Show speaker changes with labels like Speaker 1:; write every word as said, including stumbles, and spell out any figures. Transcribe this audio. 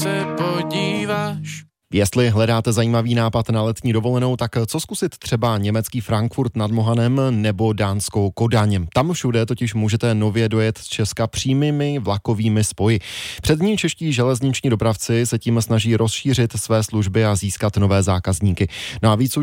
Speaker 1: se podíváš.
Speaker 2: Jestli hledáte zajímavý nápad na letní dovolenou, tak co zkusit třeba německý Frankfurt nad Mohanem nebo dánskou Kodaň. Tam všude totiž můžete nově dojet z Česka přímými vlakovými spoji. Přední čeští železniční dopravci se tím snaží rozšířit své služby a získat nové zákazníky. No a víc